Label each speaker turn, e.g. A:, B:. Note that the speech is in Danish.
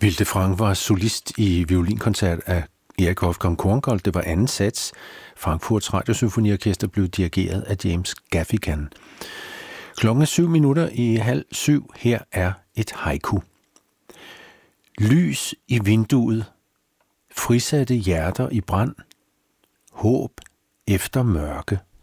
A: Vilde Frang var solist i violinkoncert af Erik Hofgang Korngold. Det var anden sats. Frankfurts Radiosymfoniorkester blev dirigeret af James Gaffigan. Klokken er 7:07. Her er et haiku. Lys i vinduet, frisatte hjerter i brand, håb efter mørke.